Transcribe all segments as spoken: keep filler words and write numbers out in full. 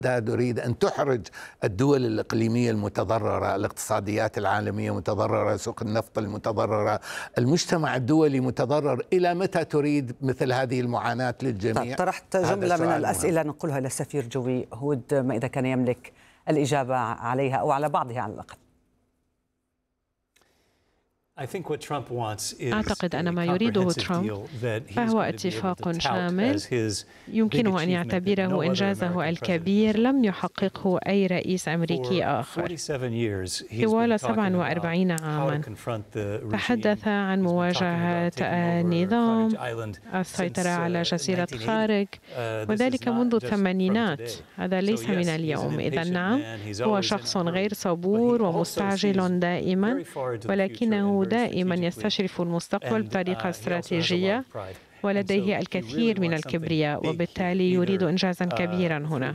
تريد أن تحرج الدول الإقليمية المتضررة، الاقتصاديات العالمية متضررة، سوق النفط المتضررة، المجتمع الدولي متضرر. إلى متى تريد مثل هذه المعاناة للجميع؟ طرحت جملة من الأسئلة ننقلها إلى السفير جوي هود، ما إذا كان يملك الإجابة عليها أو على بعضها على الأقل. أعتقد أن ما يريده ترامب فهو اتفاق شامل يمكنه أن يعتبره إنجازه الكبير لم يحققه أي رئيس أمريكي آخر. طوال سبعة وأربعين عاما تحدث عن مواجهة النظام، السيطرة على جزيرة خارج، وذلك منذ الثمانينات. هذا ليس من اليوم. إذن نعم، هو شخص غير صبور ومستعجل دائما، ولكنه دائما يستشرف المستقبل بطريقة استراتيجية، ولديه الكثير من الكبرياء، وبالتالي يريد إنجازا كبيرا هنا،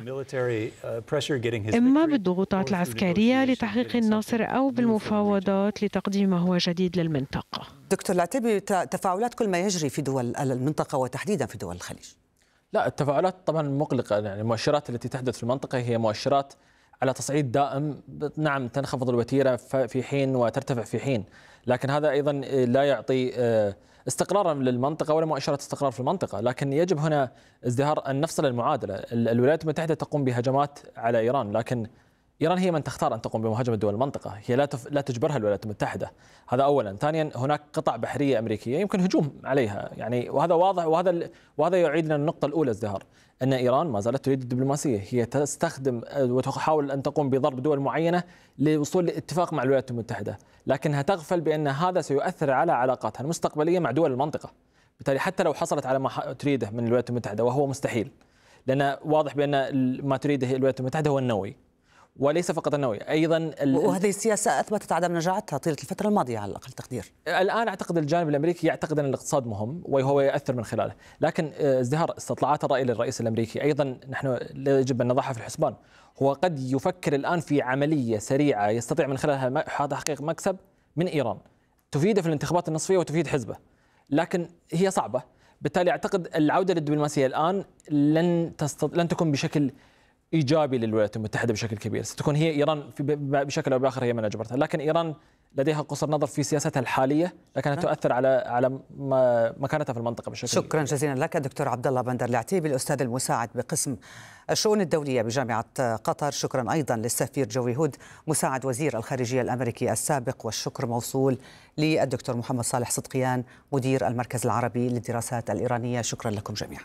إما بالضغوطات العسكرية لتحقيق النصر أو بالمفاوضات لتقديم ما هو جديد للمنطقة. دكتور العتيبي، تفاعلات كل ما يجري في دول المنطقة وتحديدا في دول الخليج؟ لا، التفاعلات طبعا مقلقة. يعني المؤشرات التي تحدث في المنطقة هي مؤشرات على تصعيد دائم. نعم، تنخفض الوتيرة في حين وترتفع في حين، لكن هذا أيضا لا يعطي استقرارا للمنطقة ولا مؤشرات استقرار في المنطقة. لكن يجب هنا ازدهار أن نفصل المعادلة. الولايات المتحدة تقوم بهجمات على إيران، لكن إيران هي من تختار أن تقوم بمهاجمة دول المنطقة، هي لا تف... لا تجبرها الولايات المتحدة. هذا أولا. ثانيا، هناك قطع بحرية أمريكية يمكن هجوم عليها، يعني وهذا واضح، وهذا ال... وهذا يعيدنا النقطة الأولى، ازدهار أن إيران ما زالت تريد الدبلوماسية. هي تستخدم وتحاول أن تقوم بضرب دول معينة للوصول لاتفاق مع الولايات المتحدة، لكنها تغفل بأن هذا سيؤثر على علاقاتها المستقبلية مع دول المنطقة. بالتالي حتى لو حصلت على ما تريده من الولايات المتحدة، وهو مستحيل، لأن واضح بأن ما تريده الولايات المتحدة هو النووي، وليس فقط النووي أيضا. وهذه السياسة أثبتت عدم نجاعتها طيلة الفترة الماضية على أقل تقدير. الآن أعتقد الجانب الأمريكي يعتقد أن الاقتصاد مهم وهو يأثر من خلاله، لكن ازدهار استطلاعات الرأي للرئيس الأمريكي أيضا نحن يجب أن نضعها في الحسبان. هو قد يفكر الآن في عملية سريعة يستطيع من خلالها تحقيق مكسب من إيران تفيده في الانتخابات النصفية وتفيد حزبه، لكن هي صعبة. بالتالي أعتقد العودة للدبلوماسية الآن لن تستط... لن تكون بشكل إيجابي للولايات المتحدة بشكل كبير. ستكون هي إيران بشكل أو بآخر هي من أجبرتها، لكن إيران لديها قصر نظر في سياستها الحالية، لكنها تؤثر على على مكانتها في المنطقة بشكل شكرا كبير. جزيلا لك دكتور عبد الله بندر العتيبي، الأستاذ المساعد بقسم الشؤون الدولية بجامعة قطر. شكرا أيضا للسفير جوي هود مساعد وزير الخارجية الأمريكي السابق، والشكر موصول للدكتور محمد صالح صدقيان مدير المركز العربي للدراسات الإيرانية. شكرا لكم جميعا.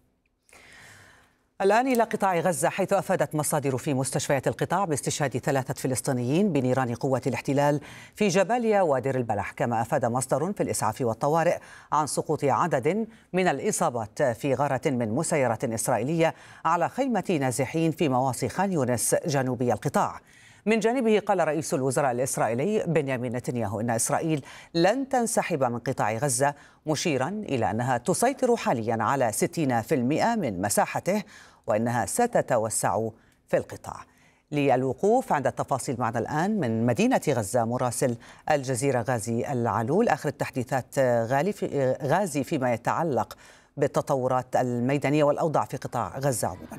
الآن إلى قطاع غزة، حيث أفادت مصادر في مستشفيات القطاع باستشهاد ثلاثة فلسطينيين بنيران قوة الاحتلال في جباليا ودير البلح. كما أفاد مصدر في الإسعاف والطوارئ عن سقوط عدد من الإصابات في غارة من مسيرة إسرائيلية على خيمة نازحين في مواصي خان يونس جنوبي القطاع. من جانبه قال رئيس الوزراء الإسرائيلي بنيامين نتنياهو إن إسرائيل لن تنسحب من قطاع غزة، مشيرا إلى أنها تسيطر حاليا على ستين بالمئة من مساحته وإنها ستتوسع في القطاع. للوقوف عند التفاصيل معنا الآن من مدينة غزة مراسل الجزيرة غازي العلول. آخر التحديثات غازي فيما يتعلق بالتطورات الميدانية والأوضاع في قطاع غزة عموما.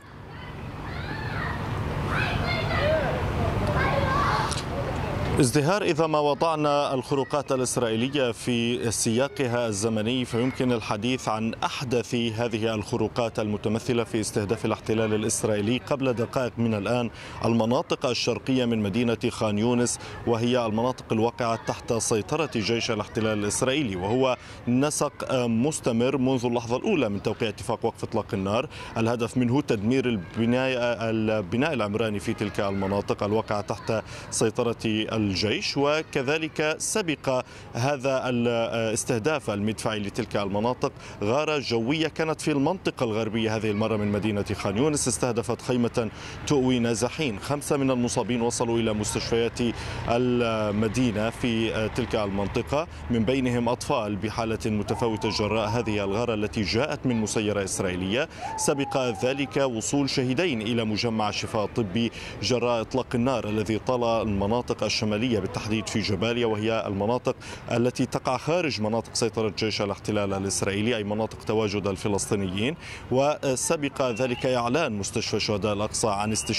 ازدهار، إذا ما وضعنا الخروقات الإسرائيلية في سياقها الزمني فيمكن الحديث عن أحدث هذه الخروقات المتمثلة في استهداف الاحتلال الإسرائيلي قبل دقائق من الآن المناطق الشرقية من مدينة خان يونس، وهي المناطق الواقعة تحت سيطرة جيش الاحتلال الإسرائيلي، وهو نسق مستمر منذ اللحظة الأولى من توقيع اتفاق وقف إطلاق النار. الهدف منه تدمير البناء البناء العمراني في تلك المناطق الواقعة تحت سيطرة الجيش، وكذلك سبق هذا الاستهداف المدفعي لتلك المناطق غارة جوية كانت في المنطقة الغربية هذه المرة من مدينة خان يونس، استهدفت خيمة تؤوي نازحين. خمسة من المصابين وصلوا إلى مستشفيات المدينة في تلك المنطقة، من بينهم أطفال بحالة متفاوتة جراء هذه الغارة التي جاءت من مسيرة إسرائيلية. سبق ذلك وصول شهيدين إلى مجمع شفاء طبي جراء إطلاق النار الذي طال المناطق الشمالية بالتحديد في جباليا، وهي المناطق التي تقع خارج مناطق سيطرة جيش الاحتلال الإسرائيلي، أي مناطق تواجد الفلسطينيين. وسبق ذلك إعلان مستشفى شهداء الأقصى عن استشهاد